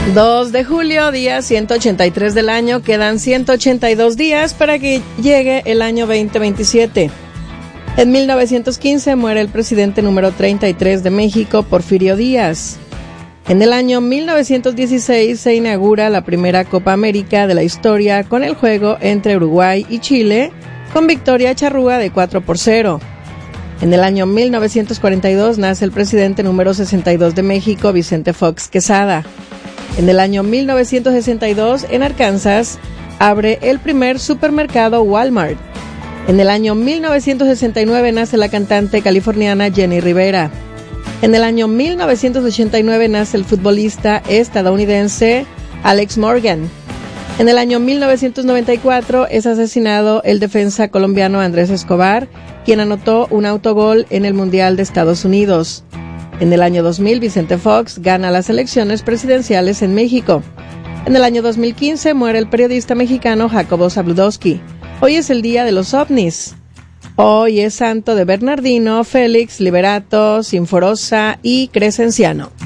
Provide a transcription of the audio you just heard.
2 de julio, día 183 del año. Quedan 182 días para que llegue el año 2027. En 1915 muere el presidente número 33 de México, Porfirio Díaz. En el año 1916 se inaugura la primera Copa América de la historia con el juego entre Uruguay y Chile, con victoria charrúa de 4-0. En el año 1942 nace el presidente número 62 de México, Vicente Fox Quesada. En el año 1962, en Arkansas, abre el primer supermercado Walmart. En el año 1969 nace la cantante californiana Jenny Rivera. En el año 1989 nace el futbolista estadounidense Alex Morgan. En el año 1994 es asesinado el defensa colombiano Andrés Escobar, quien anotó un autogol en el Mundial de Estados Unidos. En el año 2000, Vicente Fox gana las elecciones presidenciales en México. En el año 2015 muere el periodista mexicano Jacobo Zabludowski. Hoy es el día de los ovnis. Hoy es santo de Bernardino, Félix, Liberato, Sinforosa y Crescenciano.